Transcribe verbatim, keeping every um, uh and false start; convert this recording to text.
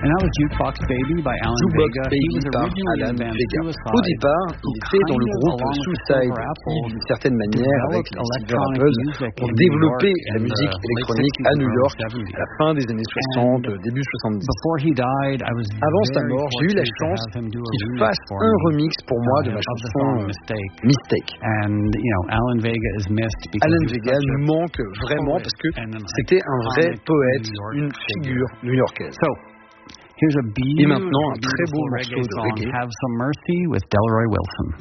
And that was Jukebox Baby by Alan Jukebox Vega. Baby He was par originally Alan in the band Vega. Suicide, Au départ, il était dans le groupe kind of, Suicide, along with qui Silver d'une certaine manière, avec les Silver electronic Apples, music ont in développé New York la in musique the électronique late à New sixties, York early à seventies. la fin des années soixante, début soixante-dix. Before he died, I was Avant sa very mort, j'ai eu la fortunate to chance have him do a qu'il remix fasse for un me, remix pour moi de uh, ma of the chanson song euh, Mistake. Mistake. And you know, Alan Vega is missed because Alan he was Vega such a nous manque vraiment parce que and an c'était un vrai iconic poète, New York une figure new-yorkaise. So, here's a Et maintenant, beautiful, un très beau beautiful morceau reggae de song, reggae. Have Some Mercy with Delroy Wilson.